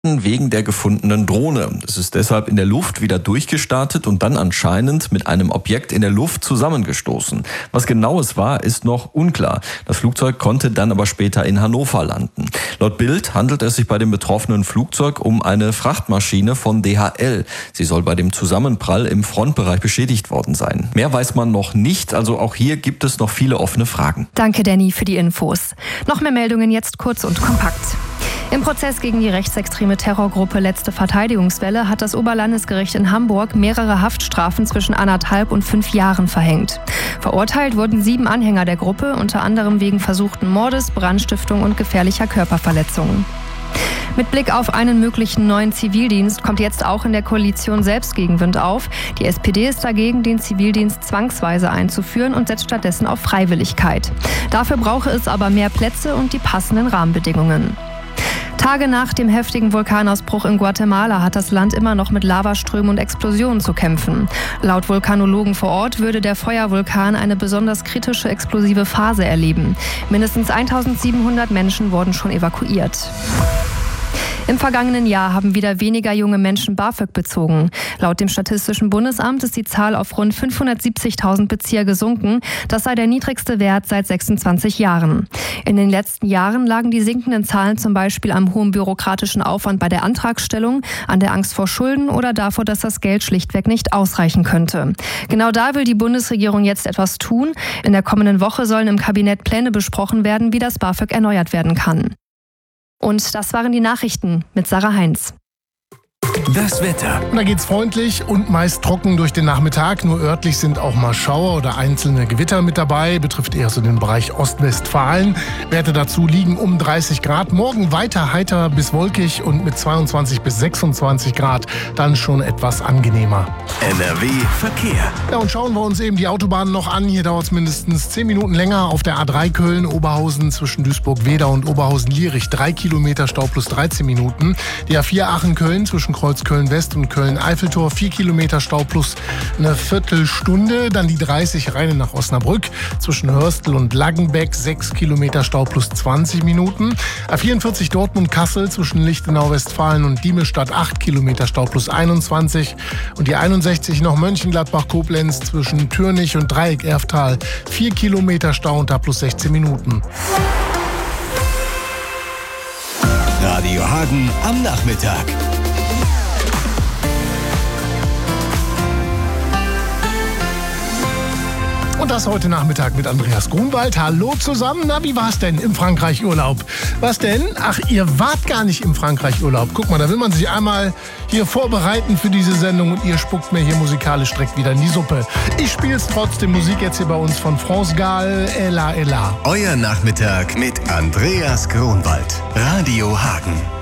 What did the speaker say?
wegen der gefundenen Drohne. Es ist deshalb in der Luft wieder durchgestartet und dann anscheinend mit einem Objekt in der Luft zusammengestoßen. Was genau es war, ist noch unklar. Das Flugzeug konnte dann aber später in Hannover landen. Laut Bild handelt es sich bei dem betroffenen Flugzeug um eine Frachtmaschine von DHL. Sie soll bei dem Zusammenprall im Frontbereich beschädigt worden sein. Mehr weiß man noch nicht, also auch hier gibt es noch viele offene Fragen. Danke, Danny, für die Infos. Noch mehr Meldungen jetzt kurz und kompakt. Im Prozess gegen die rechtsextreme Terrorgruppe Letzte Verteidigungswelle hat das Oberlandesgericht in Hamburg mehrere Haftstrafen zwischen 1,5 und 5 Jahren verhängt. Verurteilt wurden 7 Anhänger der Gruppe, unter anderem wegen versuchten Mordes, Brandstiftung und gefährlicher Körperverletzungen. Mit Blick auf einen möglichen neuen Zivildienst kommt jetzt auch in der Koalition selbst Gegenwind auf. Die SPD ist dagegen, den Zivildienst zwangsweise einzuführen und setzt stattdessen auf Freiwilligkeit. Dafür brauche es aber mehr Plätze und die passenden Rahmenbedingungen. Tage nach dem heftigen Vulkanausbruch in Guatemala hat das Land immer noch mit Lavaströmen und Explosionen zu kämpfen. Laut Vulkanologen vor Ort würde der Feuervulkan eine besonders kritische explosive Phase erleben. Mindestens 1700 Menschen wurden schon evakuiert. Im vergangenen Jahr haben wieder weniger junge Menschen BAföG bezogen. Laut dem Statistischen Bundesamt ist die Zahl auf rund 570.000 Bezieher gesunken. Das sei der niedrigste Wert seit 26 Jahren. In den letzten Jahren lagen die sinkenden Zahlen zum Beispiel am hohen bürokratischen Aufwand bei der Antragstellung, an der Angst vor Schulden oder davor, dass das Geld schlichtweg nicht ausreichen könnte. Genau da will die Bundesregierung jetzt etwas tun. In der kommenden Woche sollen im Kabinett Pläne besprochen werden, wie das BAföG erneuert werden kann. Und das waren die Nachrichten mit Sarah Heinz. Das Wetter. Da geht's freundlich und meist trocken durch den Nachmittag. Nur örtlich sind auch mal Schauer oder einzelne Gewitter mit dabei. Betrifft eher so den Bereich Ostwestfalen. Werte dazu liegen um 30 Grad. Morgen weiter heiter bis wolkig und mit 22 bis 26 Grad dann schon etwas angenehmer. NRW Verkehr. Ja, und schauen wir uns eben die Autobahnen noch an. Hier dauert es mindestens 10 Minuten länger. Auf der A3 Köln-Oberhausen zwischen Duisburg-Wedau und Oberhausen-Lierich 3 Kilometer Stau plus 13 Minuten. Die A4 Aachen-Köln zwischen Kreuz Köln-West und Köln-Eiffeltor 4 Kilometer Stau plus eine Viertelstunde. Dann die 30 Rheine nach Osnabrück zwischen Hörstel und Laggenbeck 6 Kilometer Stau plus 20 Minuten. A44 Dortmund-Kassel zwischen Lichtenau-Westfalen und Diemestadt 8 Kilometer Stau plus 21. Und die 61 noch Mönchengladbach-Koblenz zwischen Türnich und Dreieck-Erftal 4 Kilometer Stau und da plus 16 Minuten. Radio Hagen am Nachmittag. Und das heute Nachmittag mit Andreas Grunwald. Hallo zusammen. Na, wie war's denn im Frankreich-Urlaub? Was denn? Ach, ihr wart gar nicht im Frankreich-Urlaub. Guck mal, da will man sich einmal hier vorbereiten für diese Sendung und ihr spuckt mir hier musikalisch direkt wieder in die Suppe. Ich spiel's trotzdem. Musik jetzt hier bei uns von France Gall, Ella Ella. Euer Nachmittag mit Andreas Grunwald. Radio Hagen.